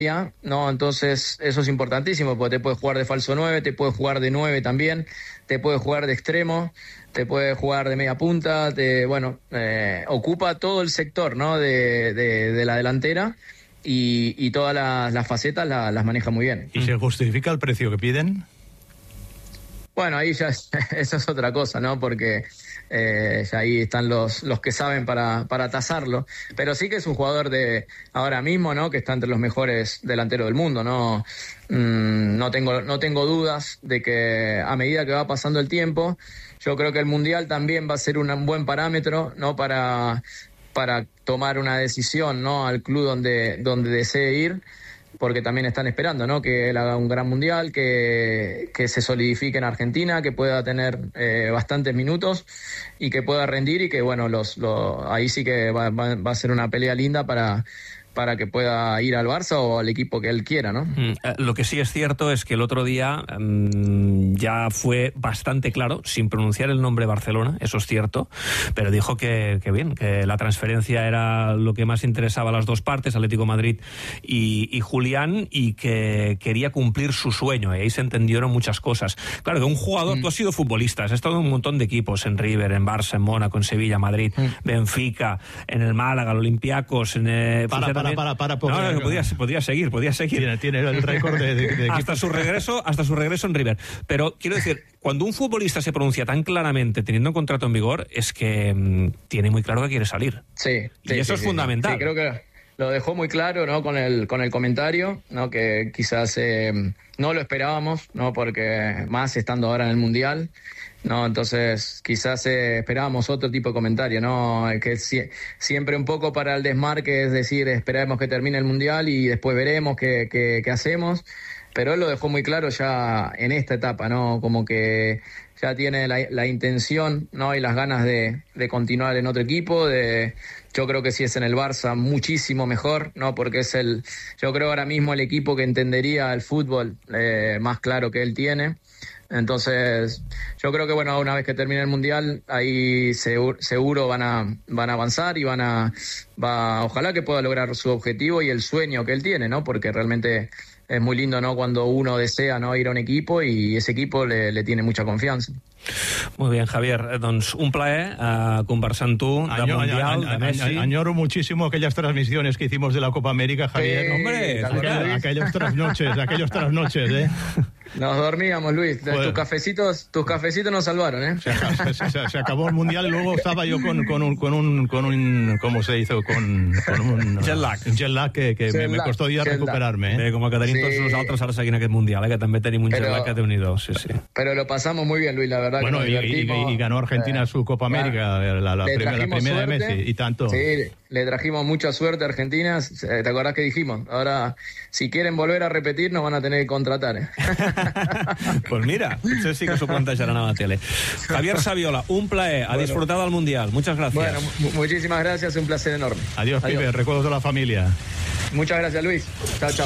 ¿no? Entonces eso es importantísimo, porque te puede jugar de falso 9, te puede jugar de 9 también, te puede jugar de extremo, te puede jugar de media punta, ocupa todo el sector, ¿no? de la delantera y todas las facetas las maneja muy bien. ¿Y se justifica el precio que piden? Bueno, ahí ya eso es otra cosa, ¿no? Porque ya ahí están los que saben para tasarlo. Pero sí que es un jugador de ahora mismo, ¿no? Que está entre los mejores delanteros del mundo, ¿no? No tengo dudas de que a medida que va pasando el tiempo, yo creo que el Mundial también va a ser un buen parámetro, ¿no? Para tomar una decisión, ¿no? Al club donde desee ir. Porque también están esperando, ¿no? Que él haga un gran mundial, que se solidifique en Argentina, que pueda tener bastantes minutos y que pueda rendir y que, bueno, ahí sí que va a ser una pelea linda para que pueda ir al Barça o al equipo que él quiera, ¿no? Lo que sí es cierto es que el otro día ya fue bastante claro, sin pronunciar el nombre Barcelona, eso es cierto, pero dijo que la transferencia era lo que más interesaba a las dos partes, Atlético de Madrid y Julián, y que quería cumplir su sueño, y ahí se entendieron muchas cosas. Claro, que un jugador, tú has sido futbolista, has estado en un montón de equipos, en River, en Barça, en Mónaco, en Sevilla, Madrid, Benfica, en el Málaga, el Olympiacos, en... Podía seguir. Tiene el récord de hasta su regreso en River. Pero quiero decir, cuando un futbolista se pronuncia tan claramente, teniendo un contrato en vigor, es que tiene muy claro que quiere salir. Sí. Y eso es fundamental. Sí, creo que lo dejó muy claro, ¿no? Con el comentario, ¿no? Que quizás no lo esperábamos, ¿no? Porque más estando ahora en el Mundial, ¿no? Entonces quizás esperábamos otro tipo de comentario, ¿no? Que siempre un poco para el desmarque, es decir, esperemos que termine el Mundial y después veremos qué hacemos, pero él lo dejó muy claro ya en esta etapa, ¿no? Como que ya tiene la intención, ¿no? Y las ganas de continuar en otro equipo, yo creo que si es en el Barça, muchísimo mejor, ¿no? Porque yo creo ahora mismo el equipo que entendería el fútbol más claro que él tiene. Entonces, yo creo que, bueno, una vez que termine el Mundial, ahí seguro van a avanzar y ojalá que pueda lograr su objetivo y el sueño que él tiene, ¿no? Porque realmente es muy lindo, ¿no? Cuando uno desea, ¿no? Ir a un equipo y ese equipo le tiene mucha confianza. Muy bien, Javier, doncs un plaer conversar amb tu de Mundial, de Messi. Añoro muchísimo aquellas transmisiones que hicimos de la Copa América, Javier. Sí, hombre, aquellos trasnoches, ¿eh? Nos dormíamos, Luis. Tus cafecitos nos salvaron, ¿eh? Se acabó el Mundial y luego estaba yo con un ¿cómo se hizo? Con un jet lag que me costó días recuperarme, Bé, com que tenim tots nosaltres ara seguint aquest Mundial, que també tenim un jet lag que Déu-n'hi-do. Sí. Pero lo pasamos muy bien, Luis, la verdad. Bueno, y ganó Argentina su Copa América, la primera de Messi, y tanto. Sí, le trajimos mucha suerte a Argentina. ¿Te acordás que dijimos? Ahora, si quieren volver a repetir, nos van a tener que contratar, ¿eh? Pues mira, potser sí que s'ho plantejaran a la tele. Javier Saviola, un plaer, a disfrutar del Mundial. Muchas gracias. Bueno, muchísimas gracias, un placer enorme. Adiós, pibe, recuerdos de la familia. Muchas gracias, Luis. Chao.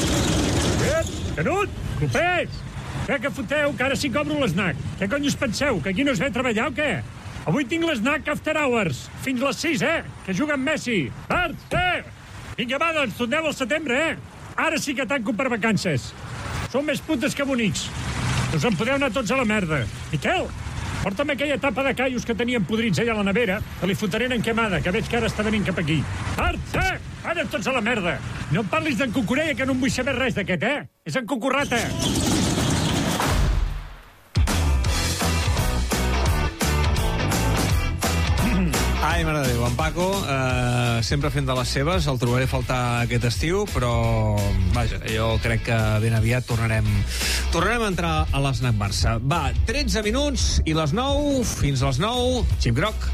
Canut, propers! Que foteu, que ara sí cobro l'esnac. Què cony us penseu, que aquí no es ve a treballar o què? Avui tinc l'esnac after hours, fins les 6, que juga amb Messi. Vinga, va, doncs, torneu al setembre, Ara sí que tanco per vacances. Són més putes que bonics. Us en podeu anar tots a la merda. Miquel, porta'm aquella tapa de callos que tenien podrits allà a la nevera, que li fotré en quemada, que veig que ara està venint cap aquí. Anem tots a la merda. No em parlis d'en Cucurella, que no em vull saber res d'aquest, És en Cucurrata. Ai, mare de Déu, en Paco, sempre fent de les seves, el trobaré a faltar aquest estiu, però, vaja, jo crec que ben aviat tornarem a entrar a l'Snac Barça. Va, 13 minuts i les 9, fins les 9, Xip Groc.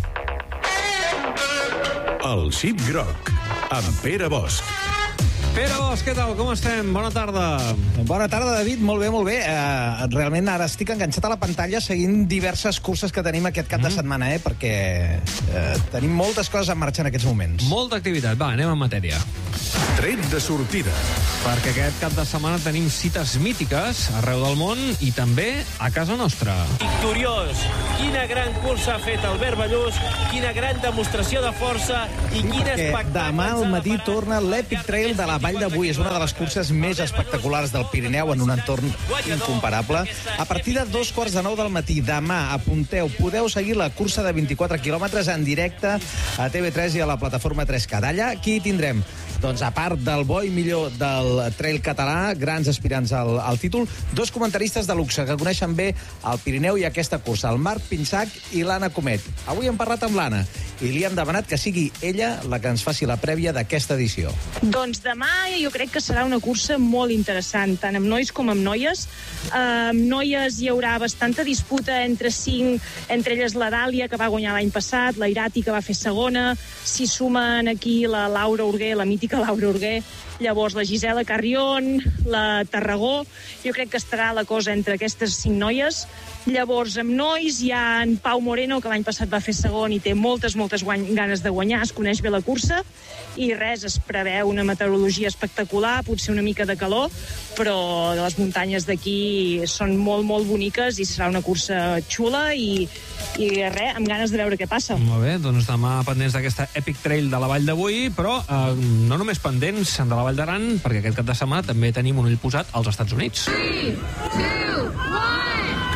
El Xip Groc, amb Pere Bosch. Pere Bosch, què tal? Com estem? Bona tarda. Bona tarda, David. Molt bé. Realment ara estic enganxat a la pantalla seguint diverses curses que tenim aquest cap de setmana, perquè tenim moltes coses en marxa en aquests moments. Molta activitat. Va, anem en matèria. Tret de sortida. Perquè aquest cap de setmana tenim cites mítiques arreu del món i també a casa nostra. Victoriós. Quina gran cursa ha fet Albert Ballús, quina gran demostració de força i quin espectacle. Demà al matí torna l'Epic Trail de la Vall de Boí és una de les curses més espectaculars del Pirineu en un entorn incomparable. A partir de 2:15 del matí, demà, apunteu, podeu seguir la cursa de 24 quilòmetres en directe a TV3 i a la plataforma 3K. D'allà, qui hi tindrem? Doncs a part del bo i millor del trail català, grans aspirants al títol, dos comentaristes de luxe que coneixen bé el Pirineu i aquesta cursa, el Marc Pinsac i l'Anna Comet. Avui hem parlat amb l'Anna i li hem demanat que sigui ella la que ens faci la prèvia d'aquesta edició. Doncs demà jo crec que serà una cursa molt interessant, tant amb nois com amb noies. Amb noies hi haurà bastanta disputa entre 5, entre elles la Dàlia, que va guanyar l'any passat, la Irati, que va fer segona, s'hi sumen aquí la Laura Urguer, la mítica Laura Urguer, llavors la Gisela Carrion, la Tarragó. Jo crec que estarà la cosa entre aquestes 5 noies. Llavors, amb nois hi ha en Pau Moreno, que l'any passat va fer segon i té moltes ganes de guanyar, es coneix bé la cursa, i res, es preveu una meteorologia espectacular, potser una mica de calor, però les muntanyes d'aquí són molt, molt boniques i serà una cursa xula i res, amb ganes de veure què passa. Molt bé, doncs demà pendents d'aquesta Epic Trail de la Vall de Boí, però no només pendents de la Vall d'Aran, perquè aquest cap de setmana també tenim un ull posat als Estats Units. 3, 2, 1...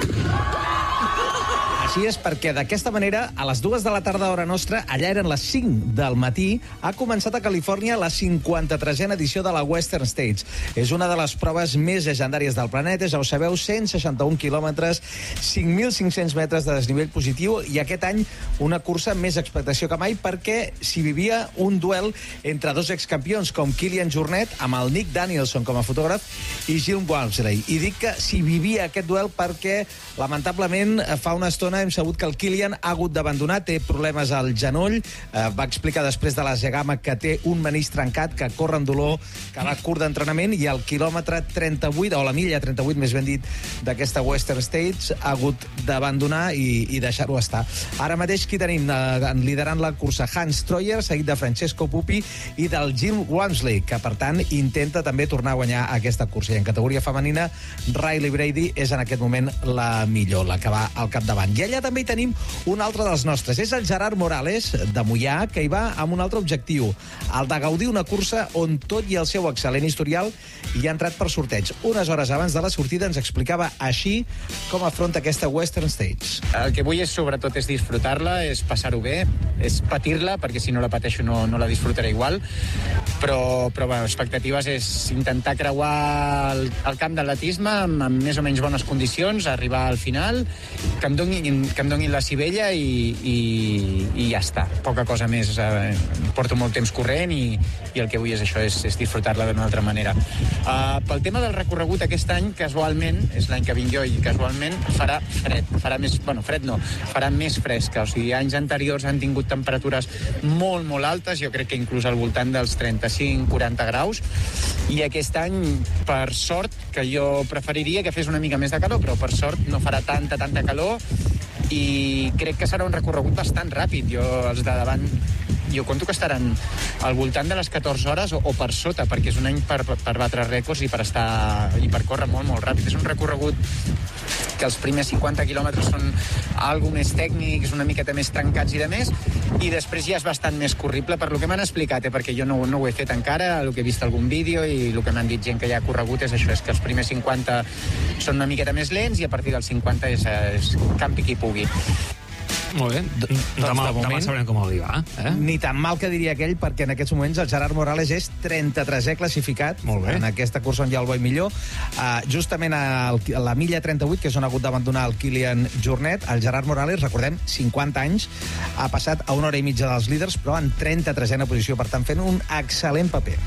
Així és, perquè d'aquesta manera, a les 2 de la tarda hora nostra, allà eren les 5 del matí, ha començat a Califòrnia la 53a edició de la Western States. És una de les proves més llegendàries del planeta, ja ho sabeu, 161 quilòmetres, 5.500 metres de desnivell positiu, i aquest any una cursa més expectació que mai, perquè s'hi vivia un duel entre dos excampions, com Kilian Jornet, amb el Nick Danielson com a fotògraf, i Jim Walmsley. I dic que s'hi vivia aquest duel perquè, lamentablement, fa una estona hem sabut que el Kilian ha hagut d'abandonar, té problemes al genoll, va explicar després de la Zegama que té un menisc trencat, que corre amb dolor, que va curt d'entrenament, i al quilòmetre 38, o la milla 38, més ben dit, d'aquesta Western States, ha hagut d'abandonar i deixar-ho estar. Ara mateix qui tenim liderant la cursa? Hans Troyer, seguit de Francesco Pupi i del Jim Walmsley, que per tant intenta també tornar a guanyar aquesta cursa. I en categoria femenina, Riley Brady és en aquest moment la millor, la que va al capdavant. I allà també hi tenim un altre dels nostres. És el Gerard Morales, de Moià, que hi va amb un altre objectiu, el de gaudir una cursa on tot i el seu excel·lent historial hi ha entrat per sorteig. Unes hores abans de la sortida ens explicava així com afronta aquesta Western States. El que vull sobretot és disfrutar-la, és passar-ho bé, és patir-la, perquè si no la pateixo no la disfrutaré igual, però bueno, expectatives és intentar creuar el camp d'atletisme amb més o menys bones condicions, arribar al final, que em donin la sivella i ja està. Poca cosa més. Porto molt temps corrent i el que vull és això, és disfrutar-la d'una altra manera. Pel tema del recorregut, aquest any, casualment, és l'any que vinc jo, i casualment farà fred. Farà més fresca. O sigui, anys anteriors han tingut temperatures molt, molt altes, jo crec que inclús al voltant dels 35-40 graus, i aquest any, per sort, que jo preferiria que fes una mica més de calor, però per sort no farà tanta calor, i crec que serà un recorregut bastant ràpid. Els de davant, jo conto que estaran al voltant de les 14 hores o per sota, perquè és un any per batre rècords i per córrer molt, molt ràpid. És un recorregut que els primers 50 quilòmetres són algo més tècnics, una miqueta més trencats i de més, i després ja és bastant més corrible, per lo que m'han explicat, perquè jo no ho he fet encara, el que he vist algun vídeo i el que m'han dit gent que ja ha corregut és això, és que els primers 50 són una miqueta més lents i a partir dels 50 és campi qui pugui. Molt bé, demà sabrem com li va. Ni tan mal que diria aquell, perquè en aquests moments el Gerard Morales és 33è classificat en aquesta cursa on hi ha el bo i millor. Justament a la milla 38, que és on ha hagut d'abandonar el Kilian Jornet, el Gerard Morales, recordem, 50 anys, ha passat a 1 hora i mitja dels líders, però en 33a posició, per tant fent un excel·lent paper.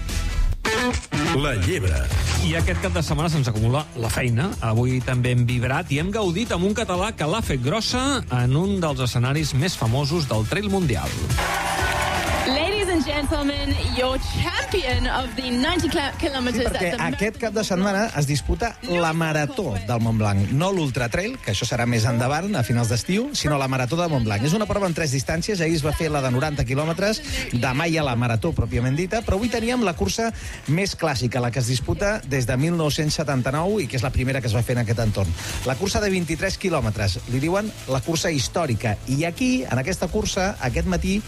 La llebre. I aquest cap de setmana se'ns acumula la feina. Avui també hem vibrat i hem gaudit amb un català que l'ha fet grossa en un dels escenaris més famosos del trail mundial. Ladies and gentlemen, your champion of the 90 kilometers... Sí, perquè aquest cap de setmana es disputa la marató del Montblanc, no l'ultratrail, que això serà més endavant, a finals d'estiu, sinó la marató del Montblanc. És una prova en 3 distàncies, ahir es va fer la de 90 quilòmetres, demà hi ha la marató pròpiament dita, però avui teníem la cursa més clàssica, la que es disputa des de 1979 i que és la primera que es va fer en aquest entorn. La cursa de 23 quilòmetres, li diuen la cursa històrica. I aquí, en aquesta cursa, aquest matí,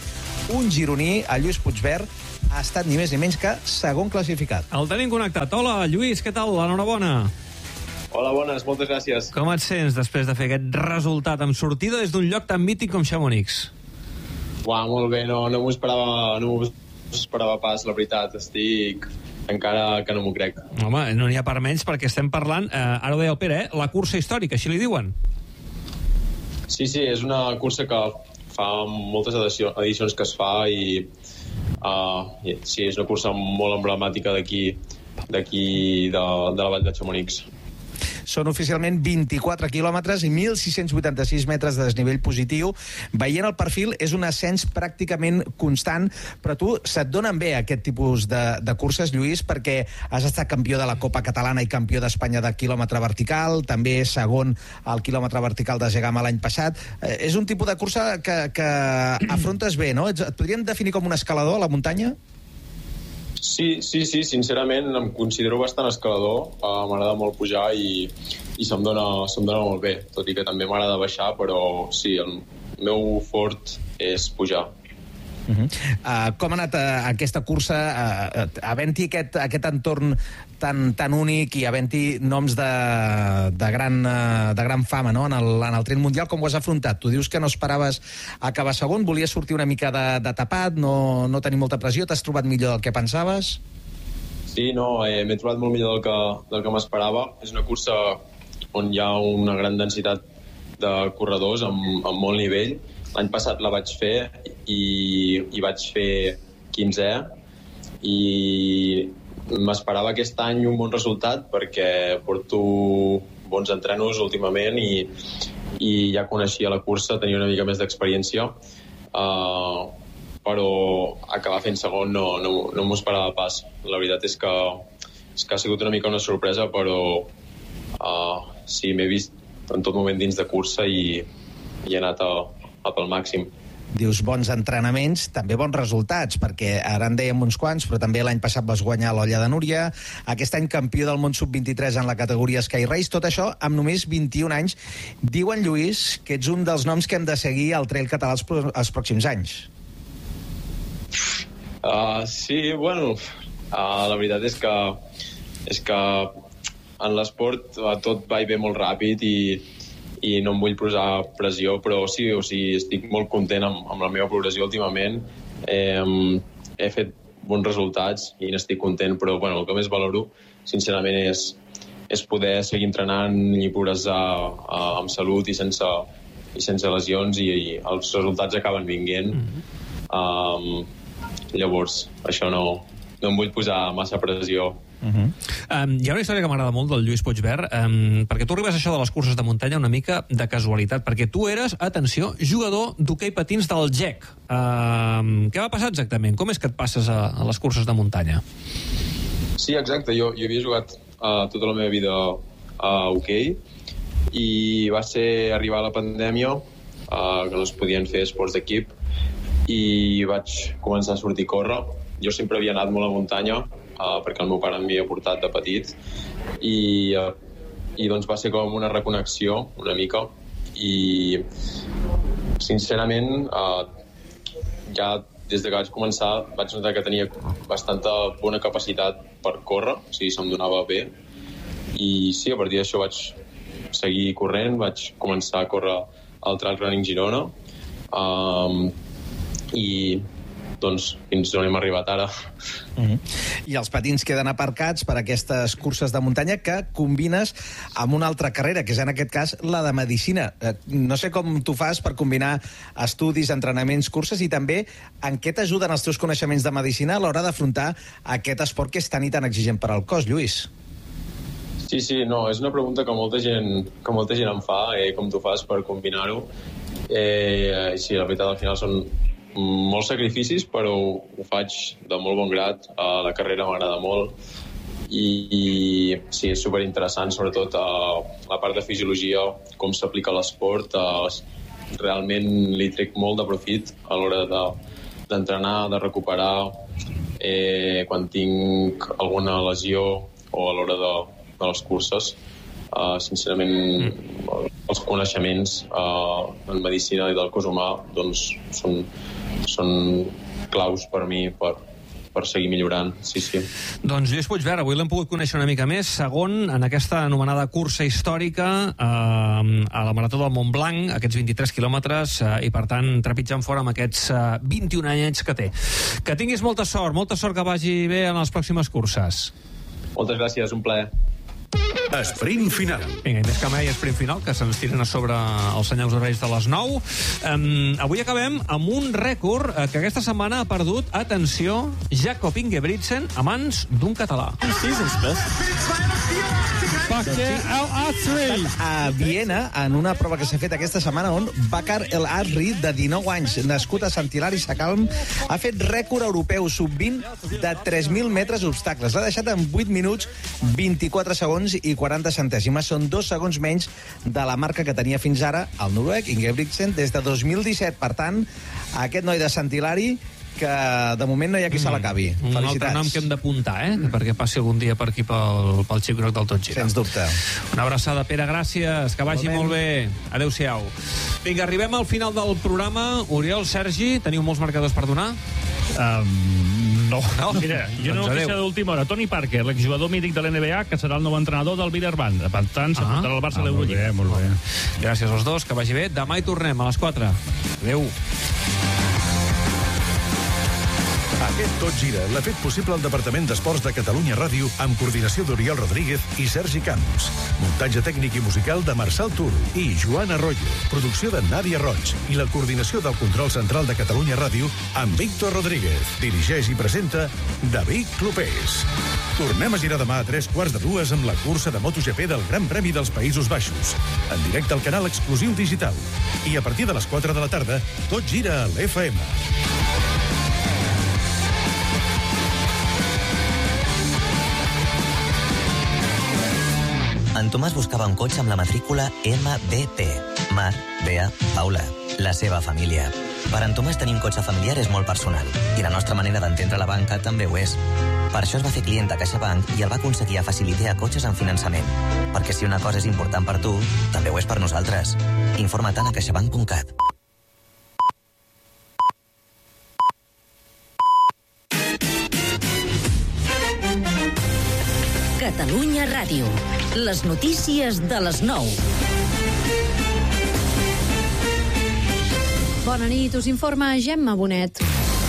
un gironí, el Lluís Puigvert, ha estat ni més ni menys que segon classificat. El tenim connectat. Hola, Lluís, què tal? Enhorabona. Hola, bones, moltes gràcies. Com et sents després de fer aquest resultat amb sortida des d'un lloc tan mític com Chamonix? Uau, molt bé, no m'ho esperava pas, la veritat. Estic encara que no m'ho crec. Home, no n'hi ha per menys perquè estem parlant, ara ho deia el Pere, la cursa històrica, així li diuen. Sí, és una cursa que fa moltes edicions que es fa i sí, és una cursa molt emblemàtica d'aquí de la Vall de Chamonix. Són oficialment 24 quilòmetres i 1.686 metres de desnivell positiu. Veient el perfil, és un ascens pràcticament constant, però tu se't donen bé aquest tipus de curses, Lluís, perquè has estat campió de la Copa Catalana i campió d'Espanya de quilòmetre vertical, també segon al quilòmetre vertical de Zegama l'any passat. És un tipus de cursa que afrontes bé, no? Et podríem definir com un escalador a la muntanya? Sí, sincerament em considero bastant escalador, m'agrada molt pujar i se'm dona molt bé, tot i que també m'agrada baixar, però sí, el meu fort és pujar. Com ha anat aquesta cursa, havent-hi aquest entorn tan únic i havent-hi noms de gran fama, no? en el tren mundial, com ho has afrontat? Tu dius que no esperaves acabar segon, volies sortir una mica de tapat, no tenir molta pressió, t'has trobat millor del que pensaves? Sí, m'he trobat molt millor del que m'esperava. És una cursa on hi ha una gran densitat de corredors amb molt nivell. L'any passat la vaig fer i vaig fer 15è i m'esperava aquest any un bon resultat perquè porto bons entrenos últimament i ja coneixia la cursa, tenia una mica més d'experiència, però acabar fent segon no m'ho esperava pas. La veritat és que ha sigut una mica una sorpresa, però sí, m'he vist en tot moment dins de cursa i he anat pel màxim. Dius bons entrenaments, també bons resultats, perquè ara en dèiem uns quants, però també l'any passat vas guanyar l'Olla de Núria, aquest any campió del món sub-23 en la categoria Sky Race, tot això amb només 21 anys. Diuen, Lluís, que ets un dels noms que hem de seguir al trail català els pròxims anys. Sí, bueno, la veritat és que en l'esport tot va i ve molt ràpid i no em vull posar pressió, però sí, estic molt content amb la meva progressió últimament. He fet bons resultats i n'estic content, però el que més valoro, sincerament, és poder seguir entrenant i progressar amb salut i sense lesions, i els resultats acaben vinguent. Llavors, això no em vull posar massa pressió. Hi ha una història que m'agrada molt del Lluís Puigvert, perquè tu arribes a això de les curses de muntanya una mica de casualitat, perquè tu eres, atenció, jugador d'hoquei patins del GEC. Què va passar exactament? Com és que et passes a les curses de muntanya? Sí, exacte. Jo havia jugat tota la meva vida a hoquei i va ser arribar a la pandèmia, que no es podien fer esports d'equip, i vaig començar a sortir a córrer. Jo sempre havia anat molt a muntanya, perquè el meu pare m'hi havia portat de petit, i doncs va ser com una reconnexió una mica, i sincerament ja des de que vaig començar vaig notar que tenia bastanta bona capacitat per córrer, o sigui, se'm donava bé, i sí, a partir d'això vaig seguir corrent, vaig començar a córrer al Trail Running Girona, i doncs fins on hem arribat ara. I els patins queden aparcats per aquestes curses de muntanya que combines amb una altra carrera, que és en aquest cas la de medicina. No sé com tu fas per combinar estudis, entrenaments, curses, i també en què t'ajuden els teus coneixements de medicina a l'hora d'afrontar aquest esport que és tan i tan exigent per al cos, Lluís. Sí, és una pregunta que molta gent em fa, com tu fas per combinar-ho. Sí, la veritat, al final són molts sacrificis, però ho faig de molt bon grat. La carrera m'agrada molt i sí, és superinteressant, sobretot la part de fisiologia, com s'aplica a l'esport. Realment li trec molt de profit a l'hora d'entrenar, de recuperar, quan tinc alguna lesió o a l'hora de les curses. Sincerament, els coneixements en medicina i del cos humà doncs són són claus per mi per seguir millorant, sí. Doncs Lluís Puigvert, avui l'hem pogut conèixer una mica més, segon en aquesta anomenada cursa històrica a la Marató del Montblanc, aquests 23 quilòmetres, i per tant trepitjant fora amb aquests 21 anys que té. Que tinguis molta sort que vagi bé en les pròximes curses. Moltes gràcies, un plaer. Sprint final. Vinga, i més que mai sprint final, que se'ns tiren a sobre els senyals horaris de les 9. Avui acabem amb un rècord que aquesta setmana ha perdut, atenció, Jakob Ingebrigtsen a mans d'un català. A Viena, en una prova que s'ha fet aquesta setmana, on Bakar El Asri, de 19 anys, nascut a Sant Hilari Sacalm, ha fet rècord europeu sub-20 de 3.000 metres obstacles. L'ha deixat en 8 minuts, 24 segons i 40 centèsimes. Són 2 segons menys de la marca que tenia fins ara el noruec Ingebrigtsen des de 2017. Per tant, aquest noi de Sant Hilari, que de moment no hi ha qui se l'acabi. Un altre nom que hem d'apuntar, perquè passi algun dia per aquí pel xic groc del Tot Gira. Sens dubte. Una abraçada, Pere, gràcies, que vagi molt bé. Adéu-siau. Vinga, arribem al final del programa. Oriol, Sergi, teniu molts marcadors per donar? No. Mira, jo no notícia d'última hora. Tony Parker, l'exjugador mític de l'NBA, que serà el nou entrenador del Villarban. Per tant, s'apuntarà al Barça a l'Eurolliga. Molt bé. Gràcies als dos, que vagi bé. Demà hi tornem a les 4. Adéu. Aquest Tot Gira l'ha fet possible el Departament d'Esports de Catalunya Ràdio amb coordinació d'Oriol Rodríguez i Sergi Camps. Muntatge tècnic i musical de Marçal Tur i Joan Arroyo. Producció de Nàdia Roig i la coordinació del control central de Catalunya Ràdio amb Víctor Rodríguez. Dirigeix i presenta David Clopés. Tornem a girar demà a 3:15 amb la cursa de MotoGP del Gran Premi dels Països Baixos. En directe al canal exclusiu digital. I a partir de les 4 de la tarda, Tot Gira a l'FM. En Tomàs buscava un cotxe amb la matrícula MBP. Mar, Bea, Paula, la seva família. Per en Tomàs tenir un cotxe familiar és molt personal i la nostra manera d'entendre la banca també ho és. Per això es va fer client de CaixaBank i el va aconseguir a facilitar cotxes en finançament. Perquè si una cosa és important per tu, també ho és per nosaltres. Informa't a caixabank.cat. Catalunya Ràdio. Les notícies de les 9. Bona nit, us informa Gemma Bonet.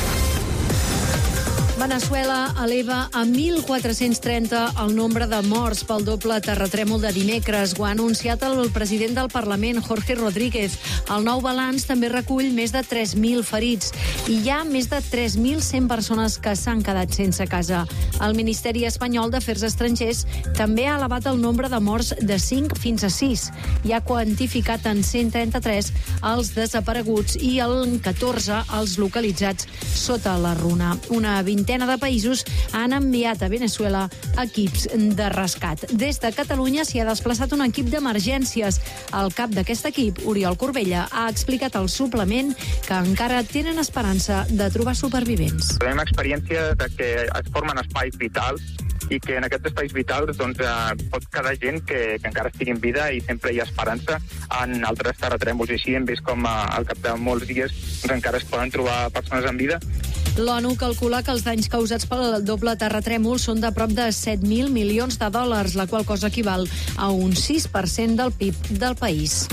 Veneçuela eleva a 1.430 el nombre de morts pel doble terratrèmol de dimecres. Ho ha anunciat el president del Parlament, Jorge Rodríguez. El nou balanç també recull més de 3.000 ferits i hi ha més de 3.100 persones que s'han quedat sense casa. El Ministeri Espanyol d'Afers Estrangers també ha elevat el nombre de morts de 5 fins a 6 i ha quantificat en 133 els desapareguts i en 14 els localitzats sota la runa. Una vintena de països han enviat a Veneçuela equips de rescat. Des de Catalunya s'hi ha desplaçat un equip d'emergències. El cap d'aquest equip, Oriol Corbella, ha explicat al suplement que encara tenen esperança de trobar supervivents. Tenim experiència de que es formen espais vitals i que en aquests espais vitals pot quedar gent que encara estigui en vida i sempre hi ha esperança en altres terratrèmols. I així hem vist com al cap de molts dies encara es poden trobar persones en vida. L'ONU calcula que els danys causats pel doble terratrèmol són de prop de 7.000 milions de dòlars, la qual cosa equival a un 6% del PIB del país.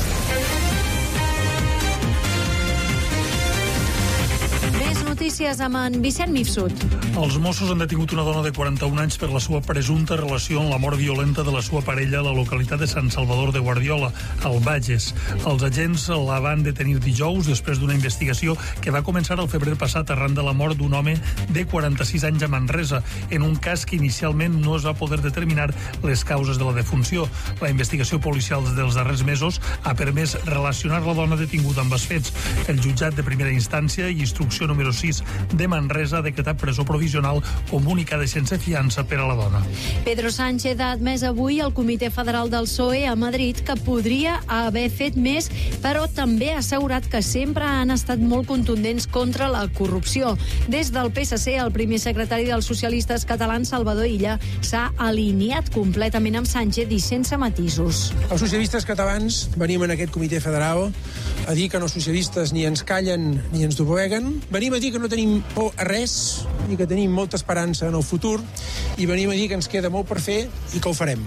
Notícies amb en Vicent Mifsud. Els Mossos han detingut una dona de 41 anys per la seva presumpta relació amb la mort violenta de la seva parella a la localitat de Sant Salvador de Guardiola, al Bages. Els agents la van detenir dijous després d'una investigació que va començar el febrer passat arran de la mort d'un home de 46 anys a Manresa, en un cas que inicialment no es va poder determinar les causes de la defunció. La investigació policial dels darrers mesos ha permès relacionar la dona detinguda amb els fets. El jutjat de primera instància i instrucció número 6 Jutjats de Manresa ha decretat presó provisional comunicada sense fiança per a la dona. Pedro Sánchez ha admès avui al Comitè Federal del PSOE a Madrid que podria haver fet més, però també ha assegurat que sempre han estat molt contundents contra la corrupció. Des del PSC, el primer secretari dels socialistes catalans, Salvador Illa, s'ha alineat completament amb Sánchez i sense matisos. Els socialistes catalans venim en aquest Comitè Federal a dir que no socialistes ni ens callen ni ens dobleguen. Venim a dir que no tenim por a res i que tenim molta esperança en el futur i venim a dir que ens queda molt per fer i que ho farem.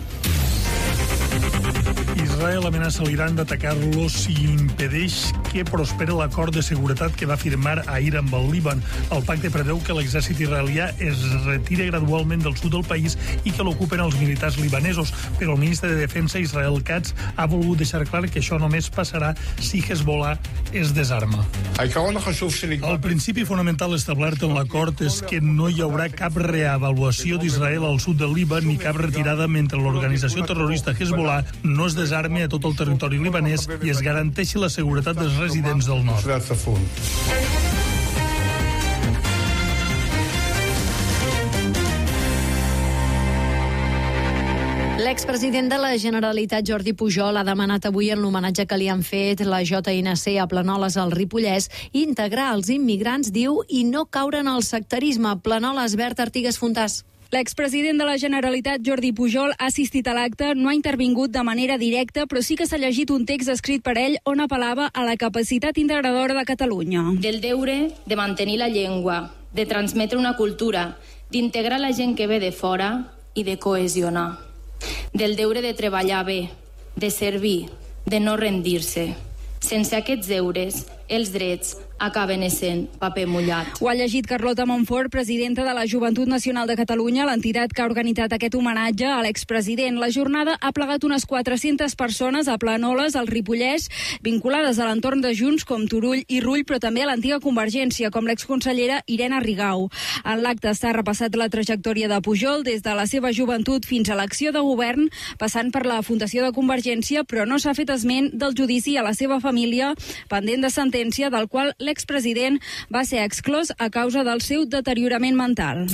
Israel amenaça l'Iran d'atacar-lo si impedeix que prosperi l'acord de seguretat que va firmar ahir amb el Líban. El pacte preveu que l'exèrcit israelià es retire gradualment del sud del país i que l'ocupen els militars libanesos, però el ministre de Defensa, Israel Katz, ha volgut deixar clar que això només passarà si Hezbollah es desarma. El principi fonamental establert en l'acord és que no hi haurà cap reavaluació d'Israel al sud del Líban ni cap retirada mentre l'organització terrorista Hezbollah no es desarmi a tot el territori libanès i es garanteixi la seguretat dels residents del nord. L'expresident de la Generalitat, Jordi Pujol, ha demanat avui en l'homenatge que li han fet la JNC a Planoles al Ripollès integrar els immigrants, diu, i no caure en el sectarisme. Planoles, Bert Artigas Fontàs. L'expresident de la Generalitat, Jordi Pujol, ha assistit a l'acte, no ha intervingut de manera directa, però sí que s'ha llegit un text escrit per ell on apel·lava a la capacitat integradora de Catalunya. Del deure de mantenir la llengua, de transmetre una cultura, d'integrar la gent que ve de fora i de cohesionar. Del deure de treballar bé, de servir, de no rendir-se. Sense aquests deures, els drets acaben essent paper mullat. Ho ha llegit Carlota Monfort, presidenta de la Joventut Nacional de Catalunya, l'entitat que ha organitzat aquest homenatge a l'expresident. La jornada ha plegat unes 400 persones a Planoles, al Ripollès, vinculades a l'entorn de Junts com Turull i Rull, però també a l'antiga Convergència, com l'exconsellera Irene Rigau. En l'acte s'ha repassat la trajectòria de Pujol des de la seva joventut fins a l'acció de govern, passant per la fundació de Convergència, però no s'ha fet esment del judici a la seva família, pendent de sentència, del qual l'expresident va ser exclòs a causa del seu deteriorament mental.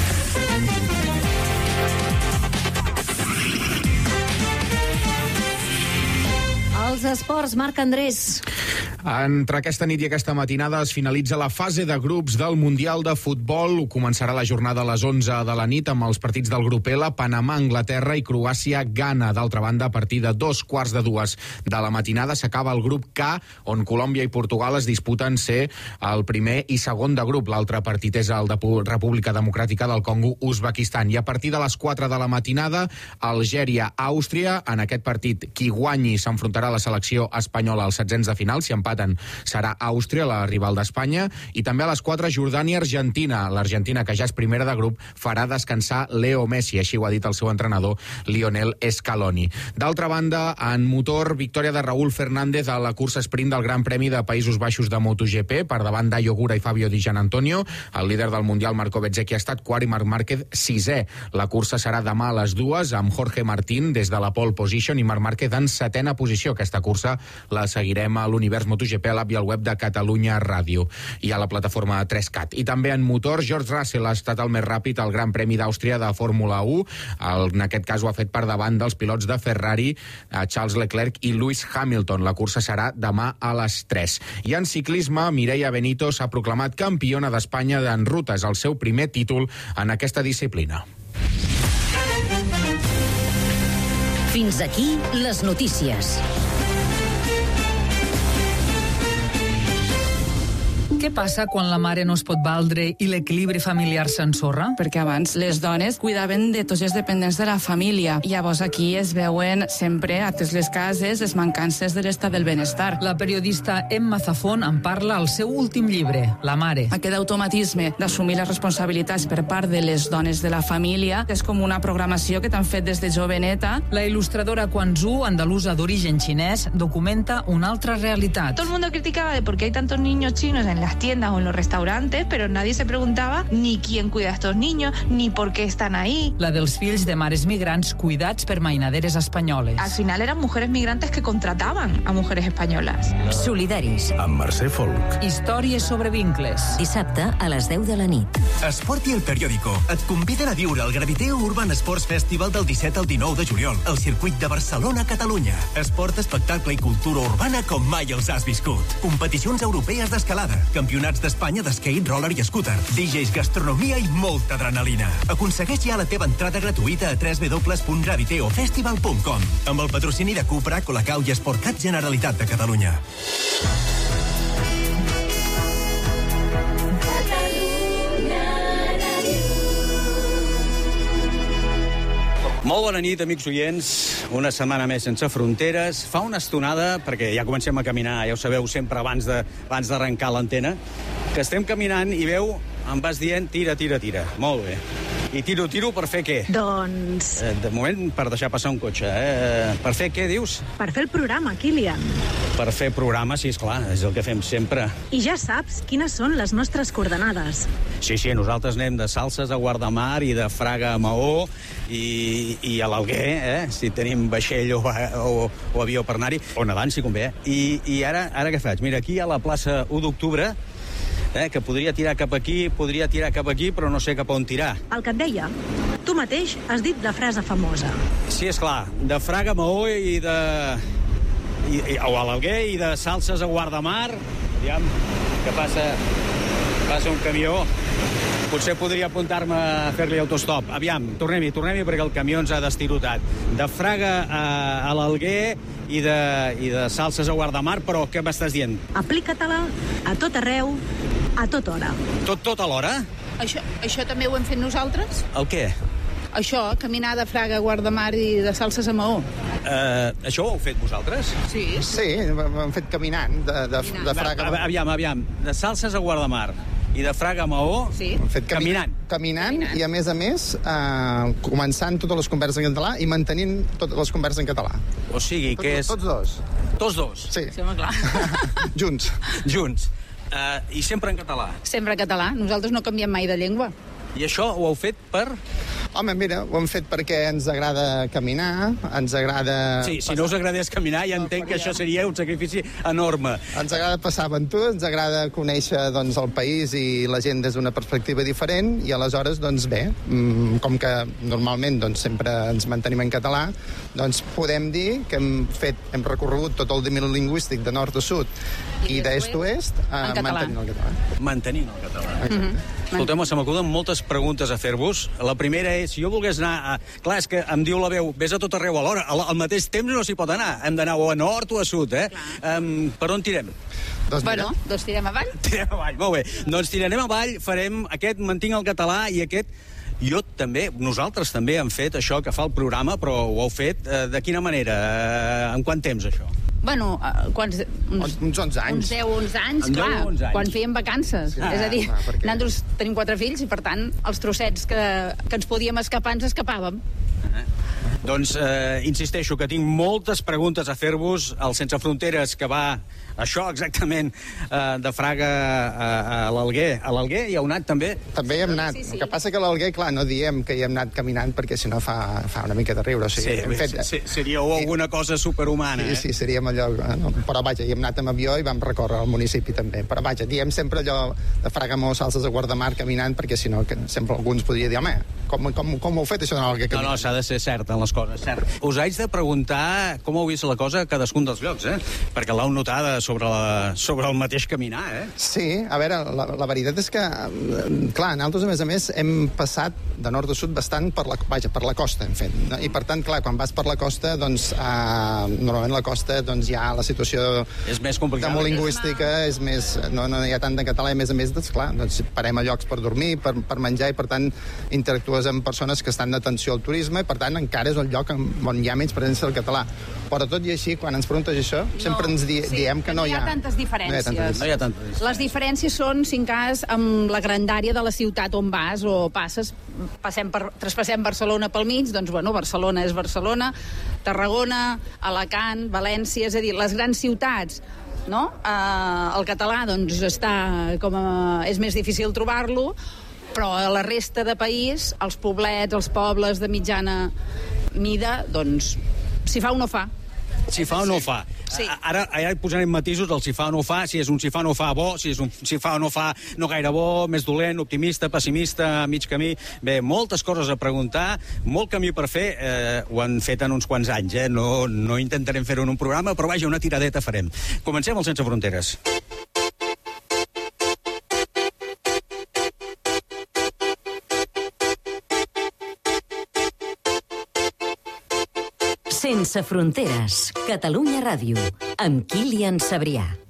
Els esports, Marc Andrés. Entre aquesta nit i aquesta matinada es finalitza la fase de grups del Mundial de Futbol. Començarà la jornada a les 11 de la nit amb els partits del grup L, Panamà, Anglaterra i Croàcia, Ghana. D'altra banda, a partir de 2:15 de la matinada s'acaba el grup K, on Colòmbia i Portugal es disputen ser el primer i segon de grup. L'altre partit és el de República Democràtica del Congo, Uzbekistan. I a partir de les 4 de la matinada, Algèria, Àustria. En aquest partit, qui guanyi s'enfrontarà a la selecció espanyola als 16 de final. Si empaten serà Àustria, la rival d'Espanya. I també a les 4, Jordània, Argentina. L'Argentina, que ja és primera de grup, farà descansar Leo Messi. Així ho ha dit el seu entrenador, Lionel Scaloni. D'altra banda, en motor, victòria de Raúl Fernández a la cursa sprint del Gran Premi de Països Baixos de MotoGP, per davant d'Ayo Gura i Fabio Di Gianantonio. El líder del Mundial, Marco Bezzecchi, ha estat quart i Marc Márquez 6è. La cursa serà demà a les 2, amb Jorge Martín des de la pole position i Marc Márquez en 7a posició. Aquesta cursa la seguirem a l'Univers MotoGP, a l'app i al web de Catalunya Ràdio i a la plataforma 3CAT. I també en motor, George Russell ha estat el més ràpid al Gran Premi d'Àustria de Fórmula 1. En aquest cas ho ha fet per davant dels pilots de Ferrari, Charles Leclerc i Lewis Hamilton. La cursa serà demà a les 3. I en ciclisme, Mireia Benito s'ha proclamat campiona d'Espanya en rutes, el seu primer títol en aquesta disciplina. Fins aquí les notícies. Què passa quan la mare no es pot valdre i l'equilibri familiar s'ensorra? Perquè abans les dones cuidaven de tots els dependents de la família. Llavors aquí es veuen sempre, a totes les cases, les mancances de l'estat del benestar. La periodista Emma Zafón en parla al seu últim llibre, La mare. Aquest automatisme d'assumir les responsabilitats per part de les dones de la família és com una programació que t'han fet des de joveneta. La il·lustradora Quan Zhu, andalusa d'origen xinès, documenta una altra realitat. Todo el mundo criticaba de por qué hay tantos niños chinos en las las tiendas o en los restaurantes, pero nadie se preguntaba ni quién cuida a estos niños, ni por qué están ahí. La dels fills de mares migrants cuidats per mainaderes espanyoles. Al final eran mujeres migrantes que contrataban a mujeres españolas. Solidaris. Amb Mercè Folk. Històries sobre vincles. Dissabte a les 10 de la nit. Esport i El Periódico et conviden a viure el Graviteo Urban Sports Festival del 17 al 19 de juliol al circuit de Barcelona, Catalunya. Esport, espectacle i cultura urbana com mai els has viscut. Competicions europees d'escalada, campionats d'Espanya d'skate, roller i scooter, DJs, gastronomia i molta adrenalina. Aconsegueix ja la teva entrada gratuïta a www.graviteofestival.com amb el patrocini de Cupra, Colacau i Sportcat Generalitat de Catalunya. Molt bona nit, amics oients. Una setmana més sense fronteres. Fa una estonada, perquè ja comencem a caminar, ja ho sabeu, sempre abans d'arrencar l'antena, que estem caminant i veu, em vas dient, tira. Molt bé. I tiro per fer què? Doncs... De moment, per deixar passar un cotxe. Per fer què, dius? per fer el programa, Kilian. Per fer programa, sí, esclar, és el que fem sempre. I ja saps quines són les nostres coordenades. Sí, nosaltres anem de Salses a Guardamar i de Fraga a Maó i a l'Alguer, si tenim vaixell o avió per anar-hi, o nedant, si convé. I ara què faig? Mira, aquí a la plaça 1 d'octubre, que podria tirar cap aquí, però no sé cap on tirar. El que et deia, tu mateix has dit la frase famosa. Sí, esclar, de Fraga a Maó o a l'Alguer i de Salses a Guardamar. Aviam, que passa un camió. Potser podria apuntar-me a fer-li autostop. Aviam, tornem-hi, perquè el camió ens ha destirotat. De Fraga a l'Alguer i de Salses a Guardamar, però què m'estàs dient? Aplica-te-la a tot arreu, a tota hora. Tot alhora? Això també ho hem fet nosaltres? El què? Això, caminar de Fraga a Guardamar i de Salses a Maó. Això ho heu fet vosaltres? Sí. Sí, ho hem fet caminant de Fraga a Maó. Aviam, de Salses a Guardamar i de Fraga a Maó, sí. Caminant, i a més, començant totes les converses en català i mantenint totes les converses en català. O sigui, que és... Tots dos. Tots dos? Sí, home, clar. Junts. I sempre en català? Sempre en català. Nosaltres no canviem mai de llengua. I això ho heu fet per...? Home, mira, ho hem fet perquè ens agrada caminar, ens agrada... Sí, si no us agradés caminar, ja entenc que això seria un sacrifici enorme. Ens agrada passar aventures, ens agrada conèixer el país i la gent des d'una perspectiva diferent, i aleshores, bé, com que normalment sempre ens mantenim en català, podem dir que hem recorregut tot el domini lingüístic de nord a sud i d'est a oest mantenint el català. Mantenint el català. Escolteu-me, se m'acuden moltes preguntes a fer-vos. La primera és, si jo volgués anar... Clar, és que em diu la veu, vés a tot arreu alhora. Al mateix temps no s'hi pot anar. Hem d'anar o a nord o a sud, Per on tirem? Doncs tirem avall. Tirem avall, molt bé. Doncs tirarem avall, farem aquest Mantinc el català i aquest... Nosaltres també hem fet això que fa el programa, però ho heu fet de quina manera? En quant temps, això? Bueno, uns 11 anys. Uns 10, 11 anys, clar, quan fèiem vacances. És a dir, nosaltres tenim 4 fills i, per tant, els trossets que ens podíem escapar, ens escapàvem. Doncs insisteixo que tinc moltes preguntes a fer-vos. El Sense Fronteres, que va això exactament de Fraga a l'Alguer. A l'Alguer hi heu anat també? També hi hem anat. Sí. El que passa que a l'Alguer, clar, no diem que hi hem anat caminant perquè si no fa una mica de riure. O sigui, seríeu alguna cosa superhumana. Sí, seríem allò... No? Però vaja, hi hem anat amb avió i vam recórrer el municipi també. Però vaja, diem sempre allò de Fraga a Maó, Salses a Guardamar caminant, perquè si no sempre algú ens podria dir, home, com ho heu fet això de l'Alguer caminant? No, s'ha de ser cert en les coses, cert. Us haig de preguntar com heu vist la cosa a cadascun dels llocs, perquè l'heu notada sobre el mateix caminar, Sí, a veure, la veritat és que, clar, nosaltres, a més, hem passat de nord a sud bastant per la costa, hem fet. I, per tant, clar, quan vas per la costa, normalment la costa, hi ha la situació... És més complicada. Lingüística, és més... No hi ha tant de català, i, a més, clar, parem a llocs per dormir, per menjar, i, per tant, interactues amb persones que estan d'atenció al turisme, i, per tant, encara és el lloc on hi ha menys presència del català. Però tot i així, quan ens preguntes això, sempre ens diem que no hi ha tantes diferències. No hi ha tantes diferències. Les diferències són, si en cas, amb la grandària de la ciutat on vas o passes, traspassem Barcelona pel mig, doncs, Barcelona és Barcelona, Tarragona, Alacant, València, és a dir, les grans ciutats no? El català, doncs, és més difícil trobar-lo, però a la resta de país, els poblets, els pobles de mitjana mida, doncs, si fa o no fa. Si fa o no fa. Sí. Ara hi posarem matisos del si fa o no fa, si és un si fa o no fa bo, si és un si fa o no fa no gaire bo, més dolent, optimista, pessimista, mig camí. Bé, moltes coses a preguntar, molt camí per fer, ho han fet en uns quants anys, no intentarem fer-ho en un programa, però vaja, una tiradeta farem. Comencem el Sense Fronteres. Sense Fronteres, Catalunya Ràdio, amb Kilian Sabrià.